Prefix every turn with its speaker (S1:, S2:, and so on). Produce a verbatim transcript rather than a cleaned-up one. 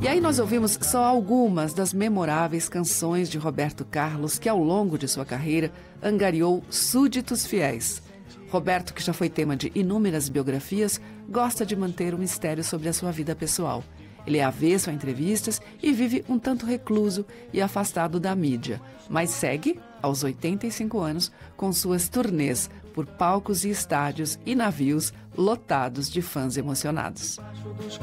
S1: aí nós ouvimos só algumas das memoráveis canções de Roberto Carlos, que ao longo de sua carreira angariou súditos fiéis. Roberto, que já foi tema de inúmeras biografias, gosta de manter o mistério sobre a sua vida pessoal. Ele é avesso a entrevistas e vive um tanto recluso e afastado da mídia, mas segue, aos oitenta e cinco anos, com suas turnês por palcos e estádios e navios lotados de fãs emocionados.